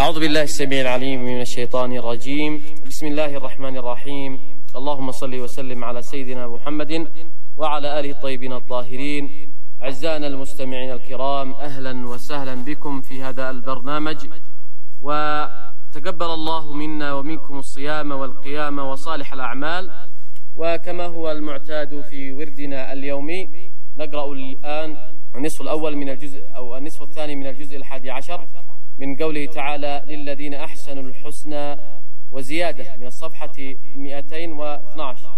أعوذ بالله السميع العليم من الشيطان الرجيم. بسم الله الرحمن الرحيم. اللهم صل وسلم على سيدنا محمد وعلى آله الطيبين الطاهرين. أعزائنا المستمعين الكرام، أهلا وسهلا بكم في هذا البرنامج، وتقبل الله منا ومنكم الصيام والقيام وصالح الأعمال. وكما هو المعتاد في وردنا اليومي، نقرأ الآن النصف الأول من الجزء أو النصف الثاني من الجزء 11 من قوله تعالى: للذين أحسنوا الحسنى وزيادة، من الصفحة 212.